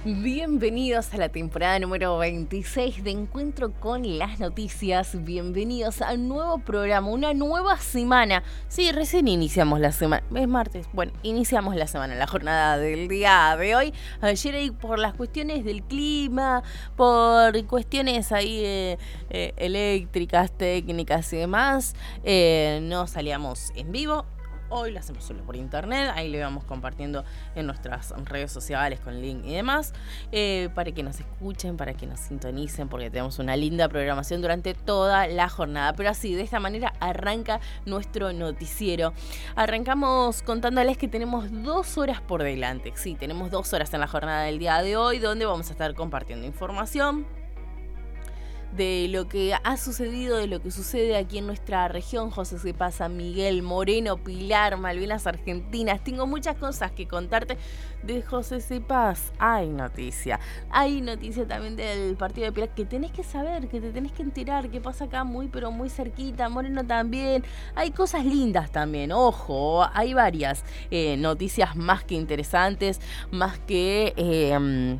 Bienvenidos a la temporada número 26 de Encuentro con las Noticias. Bienvenidos a un nuevo programa, una nueva semana. Sí, recién iniciamos la semana. Es martes. Bueno, iniciamos la semana, la jornada del día de hoy. Ayer ahí por las cuestiones del clima, por cuestiones ahí eléctricas, técnicas y demás, no salíamos en vivo. Hoy lo hacemos solo por internet, ahí le vamos compartiendo en nuestras redes sociales con link y demás, para que nos escuchen, para que nos sintonicen, porque tenemos una linda programación durante toda la jornada. Pero así, de esta manera arranca nuestro noticiero. Arrancamos contándoles que tenemos 2 horas por delante. Sí, tenemos 2 horas en la jornada del día de hoy, donde vamos a estar compartiendo información de lo que ha sucedido, de lo que sucede aquí en nuestra región, José Cepaz, San Miguel, Moreno, Pilar, Malvinas Argentinas. Tengo muchas cosas que contarte de José Cepaz. Hay noticia también del partido de Pilar que tenés que saber, que te tenés que enterar, que pasa acá muy pero muy cerquita. Moreno también, hay cosas lindas también, ojo, hay varias noticias más que interesantes, más que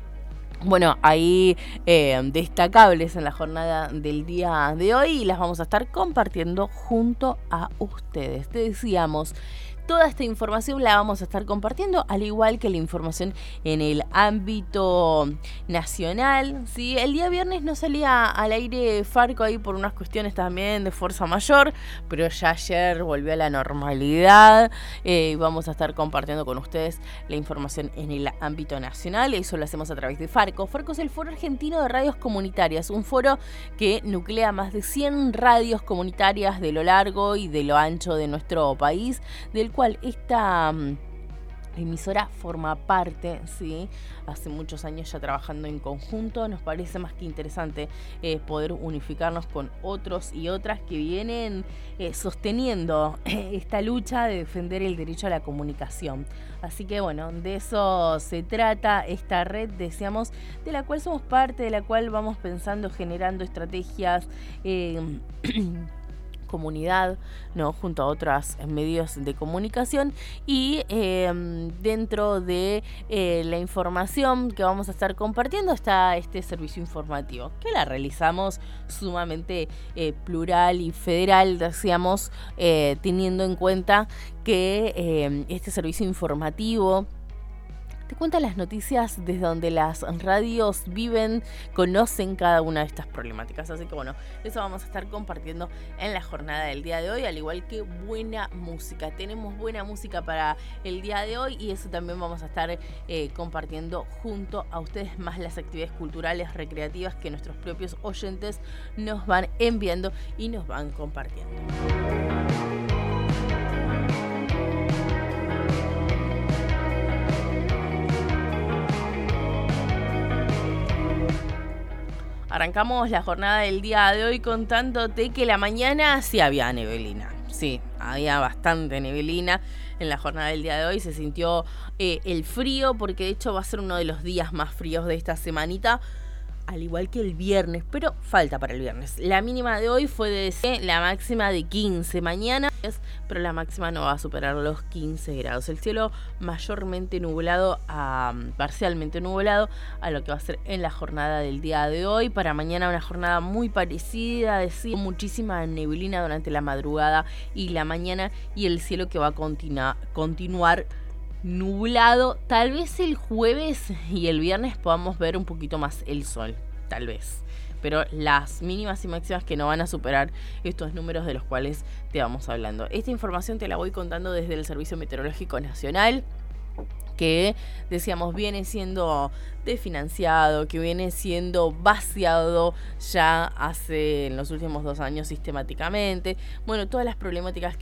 ahí destacables en la jornada del día de hoy, y las vamos a estar compartiendo junto a ustedes. Te decíamos, toda esta información la vamos a estar compartiendo, al igual que la información en el ámbito nacional, ¿sí? El día viernes no salía al aire Farco ahí por unas cuestiones también de fuerza mayor, pero ya ayer volvió a la normalidad. Vamos a estar compartiendo con ustedes la información en el ámbito nacional, y eso lo hacemos a través de Farco. Farco es el Foro Argentino de Radios Comunitarias, un foro que nuclea más de 100 radios comunitarias de lo largo y de lo ancho de nuestro país, del cual esta emisora forma parte, ¿sí? Hace muchos años ya trabajando en conjunto. Nos parece más que interesante poder unificarnos con otros y otras que vienen sosteniendo esta lucha de defender el derecho a la comunicación. Así que bueno, de eso se trata esta red, decíamos, de la cual somos parte, de la cual vamos pensando, generando estrategias, comunidad, ¿no? Junto a otros medios de comunicación, y dentro de la información que vamos a estar compartiendo está este servicio informativo, que la realizamos sumamente plural y federal, decíamos, teniendo en cuenta que este servicio informativo te cuenta las noticias desde donde las radios viven, conocen cada una de estas problemáticas. Así que bueno, eso vamos a estar compartiendo en la jornada del día de hoy, al igual que buena música. Tenemos buena música para el día de hoy, y eso también vamos a estar compartiendo junto a ustedes, más las actividades culturales, recreativas que nuestros propios oyentes nos van enviando y nos van compartiendo. Arrancamos la jornada del día de hoy contándote que la mañana sí había neblina. Sí, había bastante neblina en la jornada del día de hoy. Se sintió el frío, porque de hecho va a ser uno de los días más fríos de esta semanita, al igual que el viernes, pero falta para el viernes. La mínima de hoy fue de la máxima de 15 mañana, pero la máxima no va a superar los 15 grados. El cielo mayormente nublado a parcialmente nublado a lo que va a ser en la jornada del día de hoy. Para mañana una jornada muy parecida, decía, muchísima neblina durante la madrugada y la mañana, y el cielo que va a continuar nublado. Tal vez el jueves y el viernes podamos ver un poquito más el sol, tal vez, pero las mínimas y máximas que no van a superar estos números de los cuales te vamos hablando. Esta información te la voy contando desde el Servicio Meteorológico Nacional, que decíamos viene siendo desfinanciado, que viene siendo vaciado ya hace en los últimos 2 años sistemáticamente. Bueno, todas las problemáticas